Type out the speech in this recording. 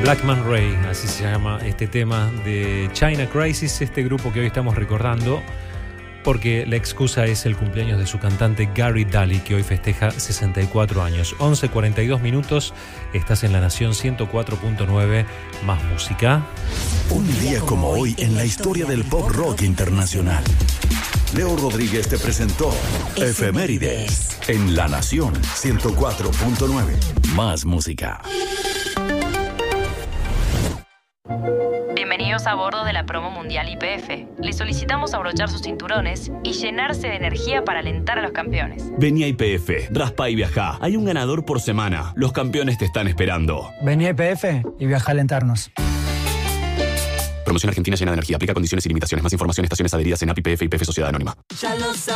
Blackman Ray, así se llama este tema de China Crisis, este grupo que hoy estamos recordando porque la excusa es el cumpleaños de su cantante Gary Daly, que hoy festeja 64 años. 11:42 minutos, estás en La Nación 104.9, más música. Un día como hoy en la historia del pop rock internacional. Leo Rodríguez te presentó Efemérides en La Nación 104.9, más música. Bienvenidos a bordo de la promo mundial YPF. Les solicitamos abrochar sus cinturones y llenarse de energía para alentar a los campeones. Vení a YPF, raspa y viajá. Hay un ganador por semana. Los campeones te están esperando. Vení a YPF y viaja a alentarnos. Promoción Argentina llena de energía. Aplica condiciones y limitaciones. Más información, estaciones adheridas en API, YPF y YPF Sociedad Anónima. Ya lo sabes.